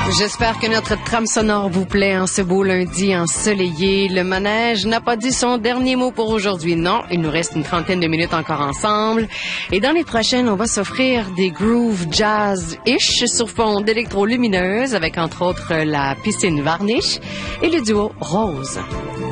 J'espère que notre trame sonore vous plaît en ce beau lundi ensoleillé. Le manège n'a pas dit son dernier mot pour aujourd'hui. Non, il nous reste une trentaine de minutes encore ensemble. Et dans les prochaines, on va s'offrir des grooves jazz-ish sur fond d'électro-lumineuse avec entre autres la piscine Varnish et le duo Rose.